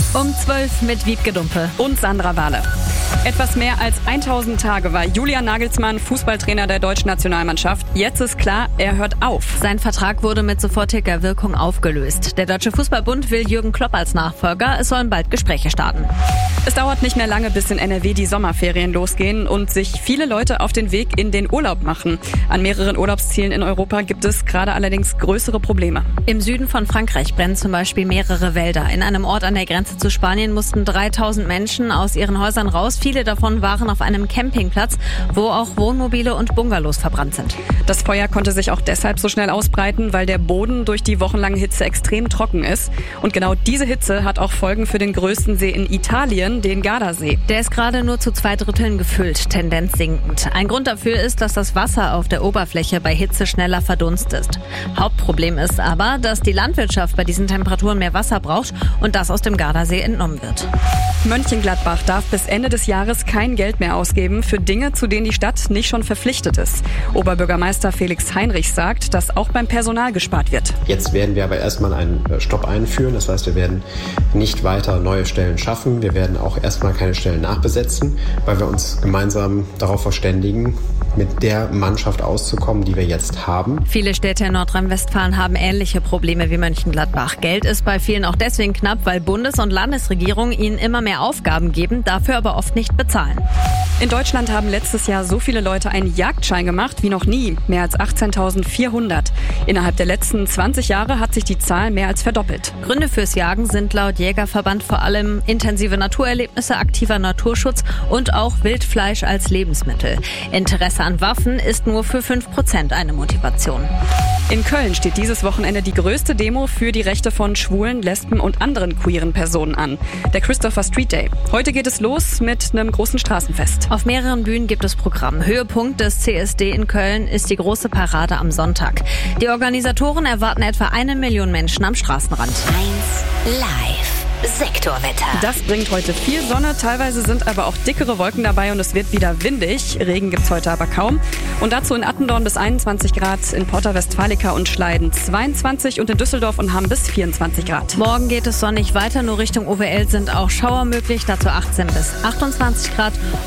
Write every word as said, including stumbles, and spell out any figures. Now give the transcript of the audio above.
Um zwölf mit Wiebke Dumpe und Sandra Wahle. Etwas mehr als tausend Tage war Julian Nagelsmann Fußballtrainer der deutschen Nationalmannschaft. Jetzt ist klar, er hört auf. Sein Vertrag wurde mit sofortiger Wirkung aufgelöst. Der Deutsche Fußballbund will Jürgen Klopp als Nachfolger. Es sollen bald Gespräche starten. Es dauert nicht mehr lange, bis in N R W die Sommerferien losgehen und sich viele Leute auf den Weg in den Urlaub machen. An mehreren Urlaubszielen in Europa gibt es gerade allerdings größere Probleme. Im Süden von Frankreich brennen zum Beispiel mehrere Wälder. In einem Ort an der Grenze zu Spanien mussten dreitausend Menschen aus ihren Häusern raus. Viele davon waren auf einem Campingplatz, wo auch Wohnmobile und Bungalows verbrannt sind. Das Feuer konnte sich auch deshalb so schnell ausbreiten, weil der Boden durch die wochenlange Hitze extrem trocken ist. Und genau diese Hitze hat auch Folgen für den größten See in Italien, den Gardasee. Der ist gerade nur zu zwei Dritteln gefüllt, Tendenz sinkend. Ein Grund dafür ist, dass das Wasser auf der Oberfläche bei Hitze schneller verdunstet. Hauptproblem ist aber, dass die Landwirtschaft bei diesen Temperaturen mehr Wasser braucht und das aus dem Gardasee entnommen wird. Mönchengladbach darf bis Ende des Jahres kein Geld mehr ausgeben für Dinge, zu denen die Stadt nicht schon verpflichtet ist. Oberbürgermeister Felix Heinrich sagt, dass auch beim Personal gespart wird. Jetzt werden wir aber erstmal einen Stopp einführen. Das heißt, wir werden nicht weiter neue Stellen schaffen. Wir werden auch erstmal keine Stellen nachbesetzen, weil wir uns gemeinsam darauf verständigen, mit der Mannschaft auszukommen, die wir jetzt haben. Viele Städte in Nordrhein-Westfalen haben ähnliche Probleme wie Mönchengladbach. Geld ist bei vielen auch deswegen knapp, weil Bundes- und Landesregierungen ihnen immer mehr Aufgaben geben, dafür aber oft nicht bezahlen. In Deutschland haben letztes Jahr so viele Leute einen Jagdschein gemacht wie noch nie, mehr als achtzehntausendvierhundert. Innerhalb der letzten zwanzig Jahre hat sich die Zahl mehr als verdoppelt. Gründe fürs Jagen sind laut Jägerverband vor allem intensive Naturerlebnisse, aktiver Naturschutz und auch Wildfleisch als Lebensmittel. Interesse an Waffen ist nur für fünf Prozent eine Motivation. In Köln steht dieses Wochenende die größte Demo für die Rechte von Schwulen, Lesben und anderen queeren Personen an. Der Christopher Street Day. Heute geht es los mit einem großen Straßenfest. Auf mehreren Bühnen gibt es Programm. Höhepunkt des C S D in Köln ist die große Parade am Sonntag. Die Organisatoren erwarten etwa eine Million Menschen am Straßenrand. eins live. Sektorwetter. Das bringt heute viel Sonne, teilweise sind aber auch dickere Wolken dabei und es wird wieder windig. Regen gibt's heute aber kaum. Und dazu in Attendorn bis einundzwanzig Grad, in Porta Westfalica und Schleiden zweiundzwanzig und in Düsseldorf und Hamm bis vierundzwanzig Grad. Morgen geht es sonnig weiter, nur Richtung O W L sind auch Schauer möglich, dazu achtzehn bis achtundzwanzig Grad.